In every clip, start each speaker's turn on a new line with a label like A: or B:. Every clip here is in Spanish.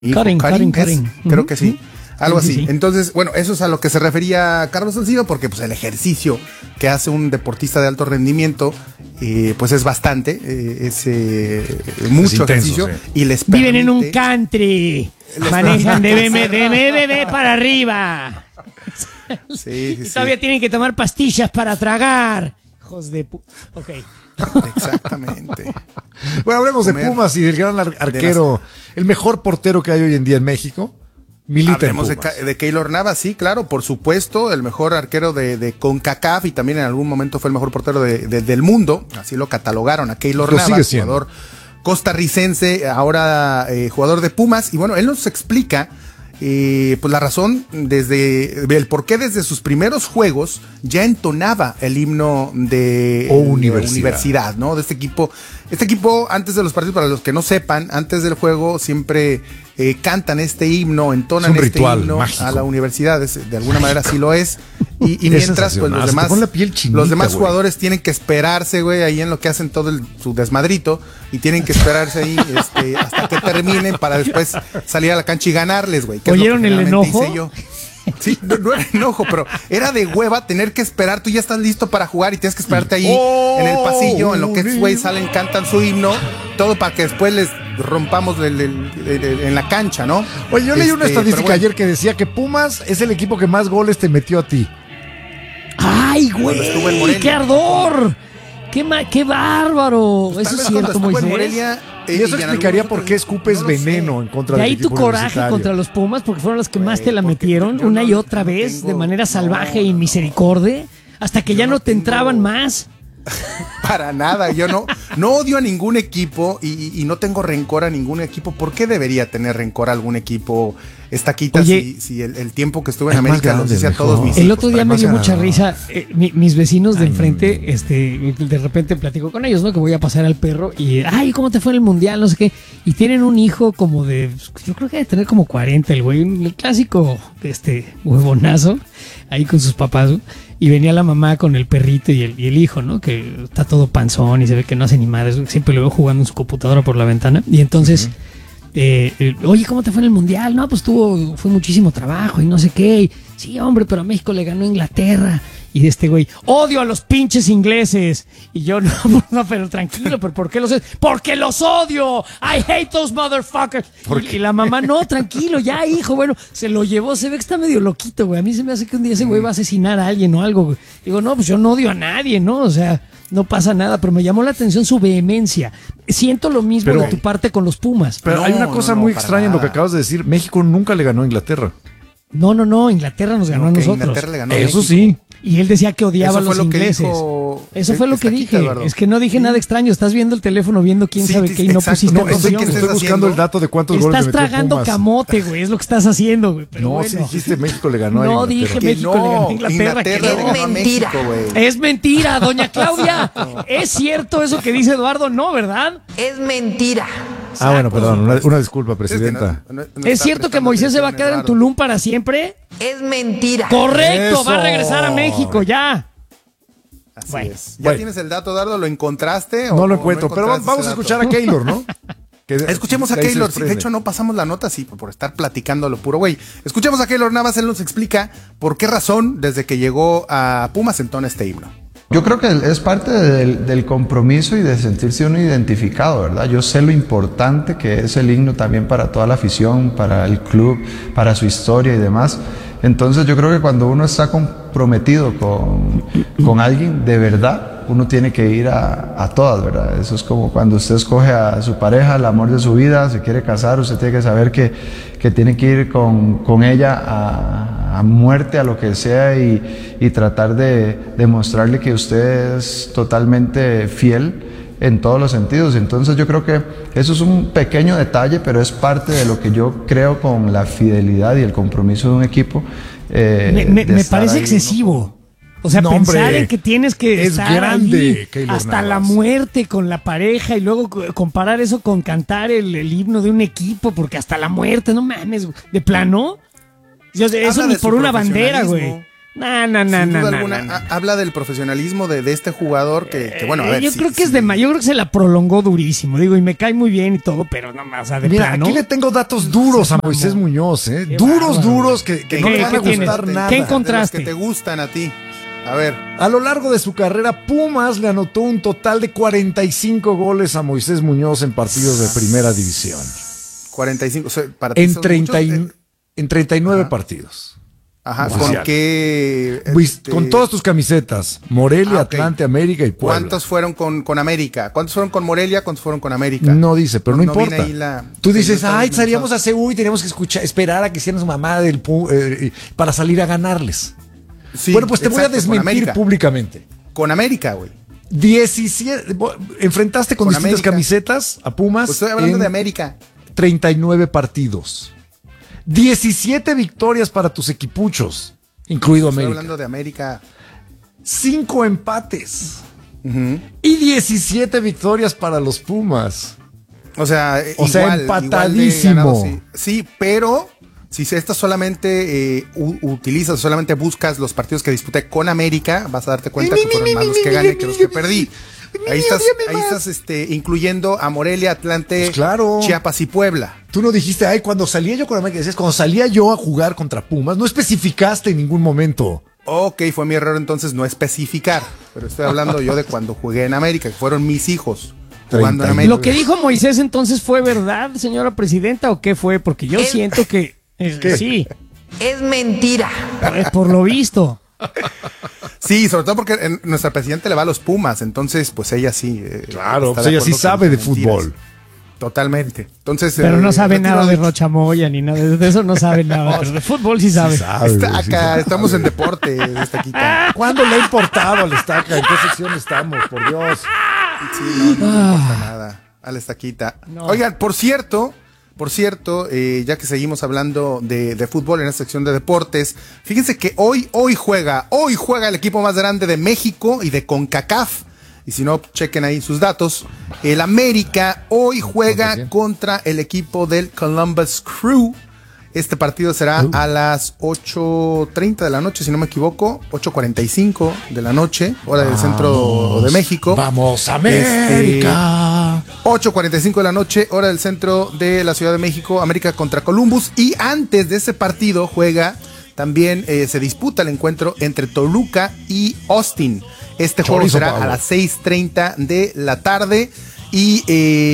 A: Karim,
B: creo que sí. Algo así.
A: Sí.
B: Entonces, bueno, eso es a lo que se refería Carlos Salcido, porque pues el ejercicio que hace un deportista de alto rendimiento, pues es bastante, mucho
C: intenso,
B: ejercicio,
C: sí.
B: Y les permite...
A: Viven en un country, manejan de BMB para arriba.
B: Sí,
A: Y todavía tienen que tomar pastillas para tragar. Hijos de Ok.
B: Exactamente.
C: Bueno, hablemos de Pumas y del gran arquero, el mejor portero que hay hoy en día en México. Milita en
B: Hablemos
C: Pumas.
B: de Keylor Navas, sí, claro, por supuesto, el mejor arquero de CONCACAF y también en algún momento fue el mejor portero del mundo, así lo catalogaron a Keylor Navas, jugador costarricense, ahora jugador de Pumas, y bueno, él nos explica pues la razón desde el por qué desde sus primeros juegos ya entonaba el himno de universidad, ¿no? De este equipo. Este equipo, antes de los partidos, para los que no sepan, antes del juego siempre cantan este himno, entonan este himno mágico a la universidad, de alguna manera sí lo es. Y mientras, pues los demás jugadores tienen que esperarse, güey, ahí en lo que hacen todo su desmadrito, y tienen que esperarse ahí hasta que terminen para después salir a la cancha y ganarles, güey.
A: ¿Oyeron el enojo?
B: Sí, no era enojo, pero era de hueva tener que esperar. Tú ya estás listo para jugar y tienes que esperarte ahí en el pasillo, en lo que estos güeyes salen, cantan su himno, todo para que después les rompamos en la cancha, ¿no?
C: Oye, yo leí una estadística ayer que decía que Pumas es el equipo que más goles te metió a ti.
A: ¡Ay, güey! ¡Qué ardor! ¡Qué bárbaro! Eso es cierto, Moisés.
C: Y eso explicaría por qué escupes veneno en contra de
A: ahí tu coraje contra los Pumas, porque fueron los que más te la metieron una y otra vez, de manera salvaje y misericordia, hasta que ya no te entraban más.
B: Para nada, yo no odio a ningún equipo y no tengo rencor a ningún equipo. ¿Por qué debería tener rencor a algún equipo? Estaquita, si el tiempo que estuve en América los hice a todos mis hijos.
A: El otro día me dio mucha risa. Mis vecinos de enfrente, de repente platico con ellos, ¿no? Que voy a pasar al perro y, ay, ¿cómo te fue en el mundial? No sé qué. Y tienen un hijo como de, yo creo que debe tener como 40, el güey, el clásico, huevonazo, ahí con sus papás, ¿no? Y venía la mamá con el perrito y el hijo, ¿no? Que está todo panzón y se ve que no hace ni madres. Siempre lo veo jugando en su computadora por la ventana. Y entonces, oye, ¿cómo te fue en el mundial? No, pues fue muchísimo trabajo y no sé qué. Y, sí, hombre, pero a México le ganó Inglaterra. Y de este güey, odio a los pinches ingleses. Y yo, no, pero tranquilo, ¿pero por qué los odio? ¡Porque los odio! I hate those motherfuckers. Y la mamá, no, tranquilo, ya, hijo. Bueno, se lo llevó, se ve que está medio loquito, güey. A mí se me hace que un día ese güey va a asesinar a alguien o algo, güey. Digo, no, pues yo no odio a nadie, ¿no? O sea, no pasa nada, pero me llamó la atención su vehemencia. Siento lo mismo de tu parte con los Pumas.
C: Pero hay una cosa muy extraña en lo que acabas de decir. México nunca le ganó a Inglaterra.
A: No, Inglaterra nos ganó a nosotros.
C: Eso sí.
A: Y él decía que odiaba a los ingleses. Eso fue lo que dije. Eduardo. Es que no dije nada extraño. Estás viendo el teléfono, viendo quién sabe qué y no pusiste atención.
C: Estoy buscando el dato de cuántos goles
A: estás tragando Pumas. Camote, güey. Es lo que estás haciendo, güey. Pero
C: no,
A: bueno.
C: si dijiste México le ganó a
A: Inglaterra.
C: No,
A: dije México le ganó a Inglaterra.
B: Es mentira.
A: Es mentira, doña Claudia. ¿Es cierto eso que dice Eduardo? No, ¿verdad?
D: Es mentira.
C: Bueno, perdón. Una disculpa, presidenta.
A: ¿Es cierto que Moisés se va a quedar en Tulum para siempre?
D: Es mentira.
A: Correcto, va a regresar a México ya.
B: Así es. ¿Ya tienes el dato, Dardo? ¿Lo encontraste?
C: No lo encuentro, pero vamos a escuchar a Keylor, ¿no?
B: Escuchemos a Keylor. De hecho, no pasamos la nota así por estar platicando lo puro, güey. Escuchemos a Keylor Navas. Él nos explica por qué razón, desde que llegó a Pumas, entona este himno.
E: Yo creo que es parte del compromiso y de sentirse uno identificado, ¿verdad? Yo sé lo importante que es el himno también para toda la afición, para el club, para su historia y demás. Entonces yo creo que cuando uno está comprometido con alguien, de verdad, uno tiene que ir a todas, ¿verdad? Eso es como cuando usted escoge a su pareja, el amor de su vida, se quiere casar, usted tiene que saber que tiene que ir con ella a muerte, a lo que sea, y tratar de demostrarle que usted es totalmente fiel en todos los sentidos. Entonces yo creo que eso es un pequeño detalle, pero es parte de lo que yo creo con la fidelidad y el compromiso de un equipo.
A: Me parece excesivo. O sea, pensar en que tienes que estar grande, ahí hasta la muerte con la pareja y luego comparar eso con cantar el himno de un equipo, porque hasta la muerte, no mames, de plano. Eso ni por una bandera, güey.
B: Habla del profesionalismo de este jugador que bueno, a ver.
A: Yo creo que es de más. Yo creo que se la prolongó durísimo. Digo, y me cae muy bien y todo, pero no más, o sea, de plano.
C: Aquí le tengo datos duros a Moisés Muñoz, ¿eh? Duros que no le van a gustar nada.
A: ¿Qué encontraste?
B: De los que te gustan a ti. A ver.
C: A lo largo de su carrera, Pumas le anotó un total de 45 goles a Moisés Muñoz en partidos de primera división.
B: 45, o sea, para ti
C: en 39 partidos.
B: Ajá, ¿con qué?
C: Con todas tus camisetas, Morelia, Atlante, América y Puebla.
B: ¿Cuántos fueron con América? ¿Cuántos fueron con Morelia? ¿Cuántos fueron con América?
C: No dice, pero no importa. Tú dices, salíamos a Seúl y teníamos que esperar a que hicieran su mamá para salir a ganarles.
B: Sí,
C: bueno, pues te voy a desmentir públicamente.
B: Con América, güey.
C: 17, enfrentaste con distintas América. Camisetas a Pumas.
B: Pues estoy hablando de América.
C: 39 partidos. 17 victorias para tus equipuchos, incluido América.
B: Estoy hablando de América.
C: 5 empates. Y 17 victorias para los Pumas.
B: O sea,
C: empatadísimo.
B: Sí, pero si estas solamente utilizas, solamente buscas los partidos que disputé con América, vas a darte cuenta que fueron más los que gané que los que perdí. Ahí estás incluyendo a Morelia, Atlante,
C: pues claro.
B: Chiapas y Puebla.
C: Tú no dijiste, cuando salía yo con América, decías, cuando salía yo a jugar contra Pumas, no especificaste en ningún momento.
B: Ok, fue mi error entonces no especificar, pero estoy hablando yo de cuando jugué en América, que fueron mis hijos jugando en América.
A: ¿Lo que dijo Moisés entonces fue verdad, señora presidenta, o qué fue? Porque yo siento que sí.
D: Es mentira.
A: Por lo visto.
B: Sí, sobre todo porque nuestra presidenta le va a los Pumas, entonces pues ella sí.
C: Claro, pues ella sí sabe de fútbol.
B: Totalmente. Entonces,
A: pero no sabe nada de Rochamoya ni nada, de eso no sabe nada. Pero de fútbol sí sabe.
B: Estamos en deporte, Estaquita.
C: ¿Cuándo le ha importado al Estaca? ¿En qué sección estamos? Por Dios.
B: Sí, no importa nada al Estaquita. No. Oigan, por cierto, ya que seguimos hablando de fútbol en esta sección de deportes, fíjense que hoy juega el equipo más grande de México y de CONCACAF. Y si no, chequen ahí sus datos. El América hoy juega contra el equipo del Columbus Crew. Este partido será a las 8:30 de la noche, si no me equivoco, 8:45 de la noche, hora del centro de México.
C: ¡Vamos, América!
B: 8:45 de la noche, hora del centro de la Ciudad de México, América contra Columbus. Y antes de ese partido juega, también se disputa el encuentro entre Toluca y Austin. Este juego será a las 6:30 de la tarde. Y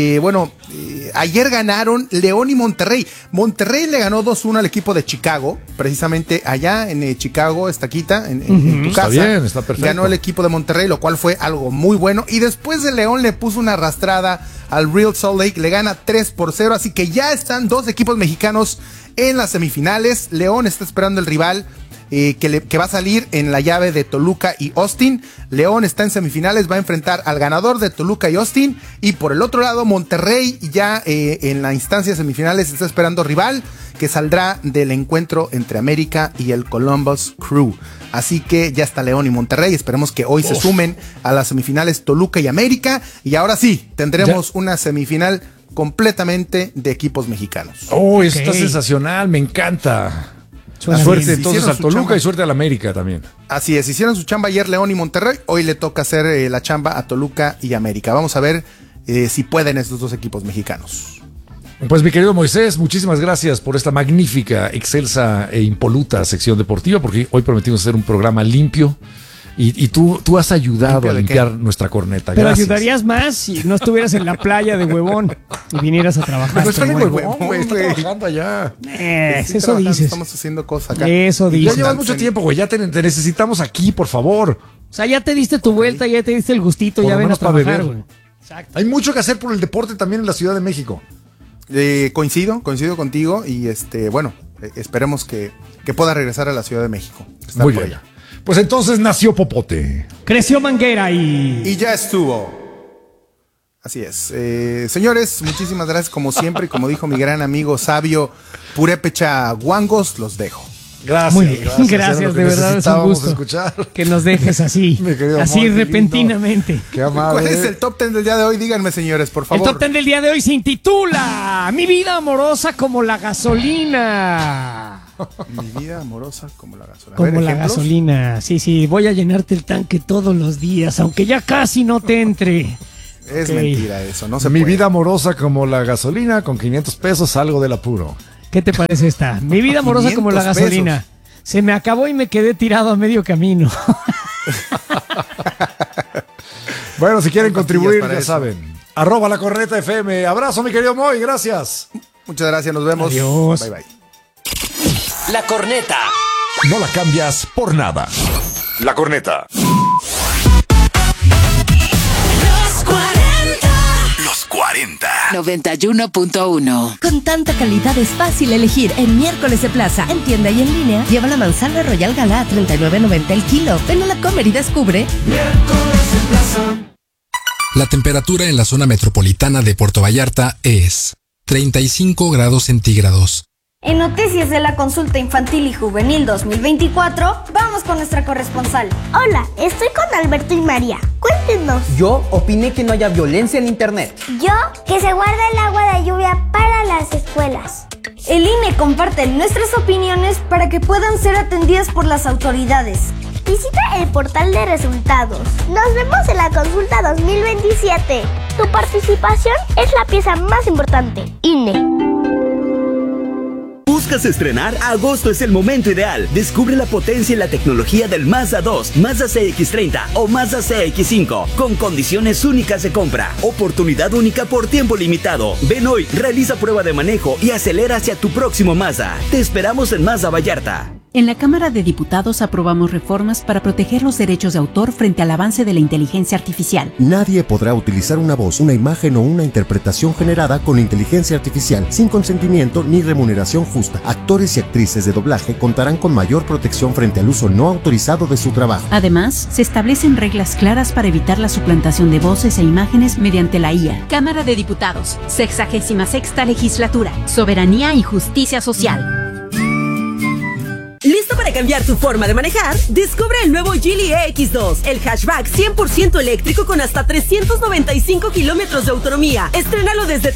B: ayer ganaron León y Monterrey. Monterrey le ganó 2-1 al equipo de Chicago, precisamente allá en Chicago, Estaquita, en tu casa.
C: Está bien, está perfecto.
B: Ganó el equipo de Monterrey, lo cual fue algo muy bueno. Y después de León le puso una arrastrada al Real Salt Lake, le gana 3-0. Así que ya están dos equipos mexicanos en las semifinales. León está esperando el rival que va a salir en la llave de Toluca y Austin. León está en semifinales, va a enfrentar al ganador de Toluca y Austin. Y por el otro lado, Monterrey ya en la instancia de semifinales está esperando rival que saldrá del encuentro entre América y el Columbus Crew. Así que ya está León y Monterrey. Esperemos que hoy se sumen a las semifinales Toluca y América. Y ahora sí, tendremos una semifinal completamente de equipos mexicanos.
C: Eso está sensacional, me encanta. Suerte entonces al Toluca y suerte al América también.
B: Así es, hicieron su chamba ayer León y Monterrey, hoy le toca hacer la chamba a Toluca y América. Vamos a ver si pueden estos dos equipos mexicanos.
C: Pues mi querido Moisés, muchísimas gracias por esta magnífica, excelsa e impoluta sección deportiva, porque hoy prometimos hacer un programa limpio. Y tú has ayudado a limpiar nuestra corneta.
A: Pero gracias. Ayudarías más si no estuvieras en la playa de Huevón y vinieras a trabajar.
C: No estás en Huevón, güey. Está trabajando allá.
A: Eso dices.
B: Estamos haciendo cosas acá.
A: Eso dices.
C: Ya llevas mucho tiempo, güey. Ya te necesitamos aquí, por favor.
A: O sea, ya te diste tu vuelta, ya te diste el gustito, ya ven a trabajar, güey.
C: Hay mucho que hacer por el deporte también en la Ciudad de México.
B: Coincido contigo y esperemos que pueda regresar a la Ciudad de México.
C: Muy bien. Allá. Pues entonces nació Popote.
A: Creció Manguera y
B: ya estuvo. Así es. Señores, muchísimas gracias como siempre. Y como dijo mi gran amigo sabio Purépecha Guangos, los dejo.
C: Gracias.
A: Muy bien. Gracias, de verdad es un gusto
C: escuchar.
A: Que nos dejes así, así repentinamente.
C: Qué amable.
B: ¿Cuál es el top 10 del día de hoy? Díganme, señores, por favor.
A: El top 10 del día de hoy se intitula Mi vida amorosa como la gasolina.
B: Mi vida amorosa como la gasolina.
A: Como la gasolina. Sí, voy a llenarte el tanque todos los días, aunque ya casi no te entre.
B: Es mentira eso, no se
C: Mi
B: puede.
C: vida amorosa como la gasolina, con 500 pesos salgo del apuro.
A: ¿Qué te parece esta? Mi vida amorosa como la gasolina. Se me acabó y me quedé tirado a medio camino.
C: Bueno, si quieren contribuir, ya saben. @lacornetafm. Abrazo, mi querido Moy, gracias.
B: Muchas gracias, nos vemos.
A: Adiós.
B: Bye, bye.
F: La Corneta.
C: No la cambias por nada. La Corneta.
F: Los 40.
G: 91.1.
H: Con tanta calidad es fácil elegir. En miércoles de plaza, en tienda y en línea, lleva la manzana Royal Gala a $39.90 el kilo. Ven a la Comer y descubre.
I: Miércoles de plaza.
J: La temperatura en la zona metropolitana de Puerto Vallarta es 35 grados centígrados.
K: En Noticias de la Consulta Infantil y Juvenil 2024, vamos con nuestra corresponsal.
L: Hola, estoy con Alberto y María. Cuéntenos.
M: Yo opiné que no haya violencia en internet.
L: Yo, que se guarda el agua de lluvia para las escuelas.
K: El INE comparte nuestras opiniones para que puedan ser atendidas por las autoridades.
L: Visita el portal de resultados. Nos vemos en la consulta 2027. Tu participación es la pieza más importante. INE.
N: ¿Buscas estrenar? Agosto es el momento ideal. Descubre la potencia y la tecnología del Mazda 2, Mazda CX-30 o Mazda CX-5 con condiciones únicas de compra. Oportunidad única por tiempo limitado. Ven hoy, realiza prueba de manejo y acelera hacia tu próximo Mazda. Te esperamos en Mazda Vallarta.
O: En la Cámara de Diputados aprobamos reformas para proteger los derechos de autor frente al avance de la inteligencia artificial.
P: Nadie podrá utilizar una voz, una imagen o una interpretación generada con inteligencia artificial sin consentimiento ni remuneración justa. Actores y actrices de doblaje contarán con mayor protección frente al uso no autorizado de su trabajo.
O: Además, se establecen reglas claras para evitar la suplantación de voces e imágenes mediante la IA.
Q: Cámara de Diputados, 66ª Legislatura, Soberanía y Justicia Social.
R: ¿Listo para cambiar tu forma de manejar? Descubre el nuevo Geely EX2, el hatchback 100% eléctrico con hasta 395 kilómetros de autonomía. Estrénalo desde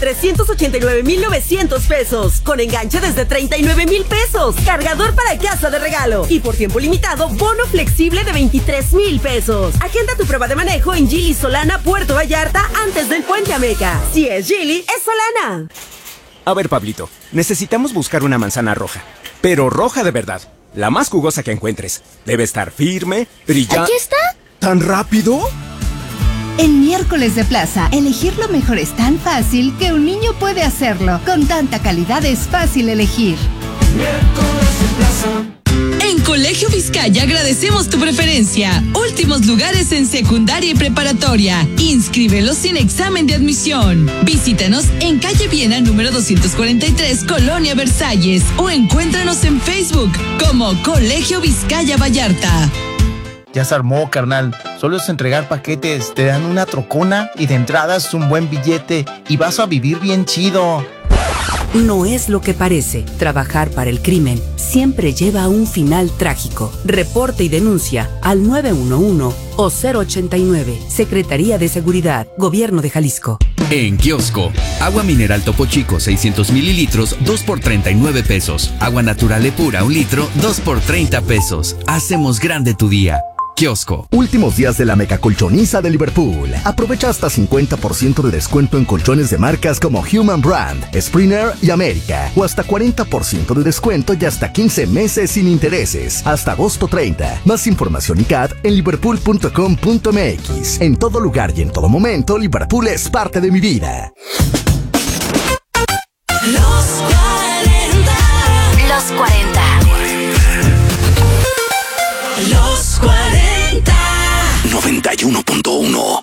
R: 389,900 pesos, con enganche desde 39,000 pesos, cargador para casa de regalo y por tiempo limitado, bono flexible de 23,000 pesos. Agenda tu prueba de manejo en Geely Solana, Puerto Vallarta, antes del Puente Ameca. Si es Geely, es Solana.
S: A ver, Pablito, necesitamos buscar una manzana roja, pero roja de verdad. La más jugosa que encuentres. Debe estar firme, brillante.
L: ¿Aquí está?
S: ¿Tan rápido?
H: En miércoles de plaza, elegir lo mejor es tan fácil que un niño puede hacerlo. Con tanta calidad es fácil elegir.
I: Miércoles de plaza.
T: En Colegio Vizcaya agradecemos tu preferencia. Últimos lugares en secundaria y preparatoria. Inscríbelos sin examen de admisión. Visítanos en calle Viena número 243, Colonia Versalles, o encuéntranos en Facebook como Colegio Vizcaya Vallarta.
U: Ya se armó, carnal. Solo es entregar paquetes, te dan una trocona y de entrada es un buen billete y vas a vivir bien chido.
V: No es lo que parece. Trabajar para el crimen siempre lleva a un final trágico. Reporte y denuncia al 911 o 089. Secretaría de Seguridad, Gobierno de Jalisco.
W: En kiosco, agua mineral Topo Chico 600 mililitros, 2 por 39 pesos. Agua natural Epura 1 litro, 2 por 30 pesos. Hacemos grande tu día. Kiosco.
X: Últimos días de la mega colchoniza de Liverpool. Aprovecha hasta 50% de descuento en colchones de marcas como Human Brand, Springer y América. O hasta 40% de descuento y hasta 15 meses sin intereses. Hasta agosto 30. Más información y CAT en liverpool.com.mx. En todo lugar y en todo momento, Liverpool es parte de mi vida.
G: Los 40. Los 40. Los 40.
F: 91.1.